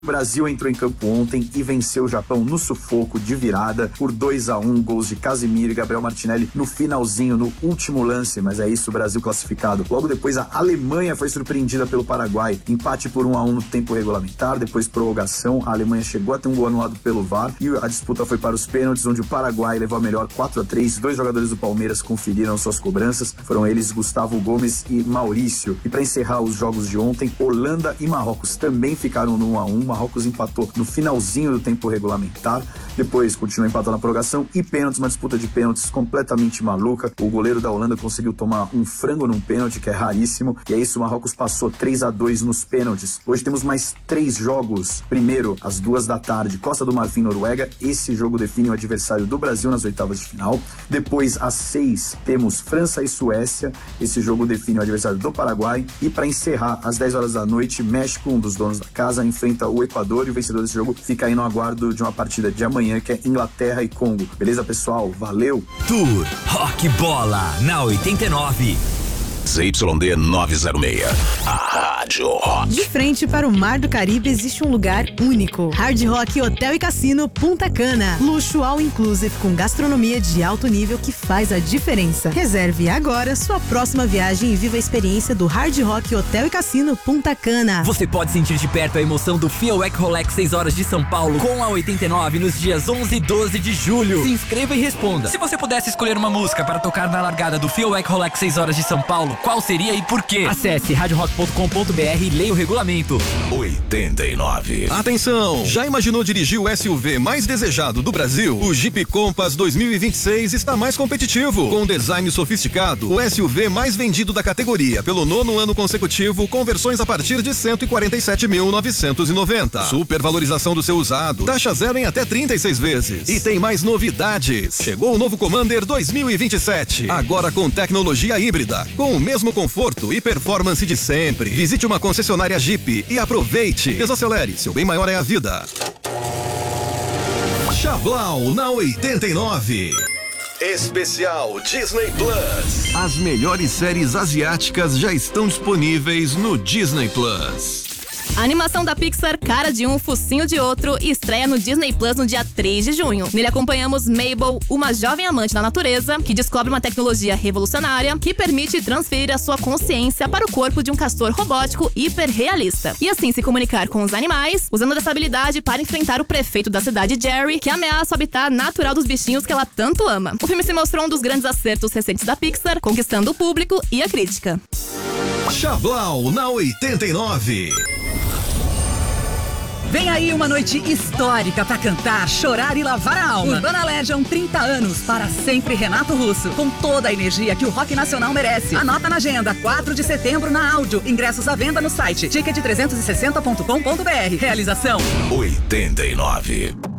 O Brasil entrou em campo ontem e venceu o Japão no sufoco de virada por 2-1, gols de Casemiro e Gabriel Martinelli no finalzinho, no último lance, mas é isso, o Brasil classificado. Logo depois a Alemanha foi surpreendida pelo Paraguai, empate por 1-1 no tempo regulamentar, depois prorrogação, a Alemanha chegou a ter um gol anulado pelo VAR e a disputa foi para os pênaltis, onde o Paraguai levou a melhor 4-3, dois jogadores do Palmeiras conferiram suas cobranças, foram eles Gustavo Gomes e Maurício. E para encerrar os jogos de ontem, Holanda e Marrocos também ficaram no 1-1, Marrocos empatou no finalzinho do tempo regulamentar, depois continuou empatando na prorrogação e pênaltis, uma disputa de pênaltis completamente maluca. O goleiro da Holanda conseguiu tomar um frango num pênalti, que é raríssimo, e é isso, o Marrocos passou 3-2 nos pênaltis. Hoje temos mais 3 jogos. Primeiro, às 2 da tarde, Costa do Marfim, Noruega. Esse jogo define o adversário do Brasil nas oitavas de final. Depois, às 6, temos França e Suécia. Esse jogo define o adversário do Paraguai. E para encerrar, às 10 horas da noite, México, um dos donos da casa, enfrenta o Equador, e o vencedor desse jogo fica aí no aguardo de uma partida de amanhã, que é Inglaterra e Congo. Beleza, pessoal? Valeu! Tour Rock Bola na 89. ZYD 906, a Rádio Rock. De frente para o Mar do Caribe existe um lugar único. Hard Rock Hotel e Cassino Punta Cana. Luxo all inclusive com gastronomia de alto nível que faz a diferença. Reserve agora sua próxima viagem e viva a experiência do Hard Rock Hotel e Cassino Punta Cana. Você pode sentir de perto a emoção do Fielwec Rolex 6 horas de São Paulo com a 89 nos dias 11 e 12 de julho. Se inscreva e responda. Se você pudesse escolher uma música para tocar na largada do Fielwec Rolex 6 horas de São Paulo, qual seria e por quê? Acesse radiorock.com.br e leia o regulamento. 89. Atenção! Já imaginou dirigir o SUV mais desejado do Brasil? O Jeep Compass 2026 está mais competitivo. Com design sofisticado, o SUV mais vendido da categoria pelo 9º ano consecutivo, com versões a partir de 147.990. Supervalorização do seu usado, taxa zero em até 36 vezes. E tem mais novidades. Chegou o novo Commander 2027, agora com tecnologia híbrida, com o mesmo conforto e performance de sempre. Visite uma concessionária Jeep e aproveite. Desacelere, seu bem maior é a vida. Chablau na 89. Especial Disney Plus. As melhores séries asiáticas já estão disponíveis no Disney Plus. A animação da Pixar Cara de Um, Focinho de Outro estreia no Disney Plus no dia 3 de junho. Nele acompanhamos Mabel, uma jovem amante da natureza, que descobre uma tecnologia revolucionária que permite transferir a sua consciência para o corpo de um castor robótico hiperrealista. E assim se comunicar com os animais, usando dessa habilidade para enfrentar o prefeito da cidade, Jerry, que ameaça o habitat natural dos bichinhos que ela tanto ama. O filme se mostrou um dos grandes acertos recentes da Pixar, conquistando o público e a crítica. Chablau na 89. Vem aí uma noite histórica pra cantar, chorar e lavar a alma. Urbana Legend, 30 anos, para sempre Renato Russo, com toda a energia que o rock nacional merece. Anota na agenda, 4 de setembro na Áudio. Ingressos à venda no site ticket360.com.br. Realização 89.